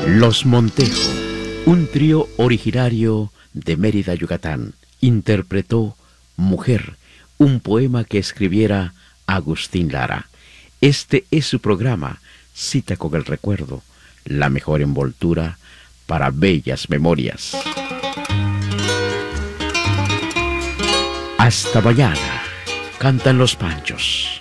Los Montejo, un trío originario de Mérida, Yucatán, interpretó Mujer, un poema que escribiera Agustín Lara. Este es su programa, Cita con el Recuerdo, la mejor envoltura para bellas memorias. Hasta mañana, cantan los Panchos.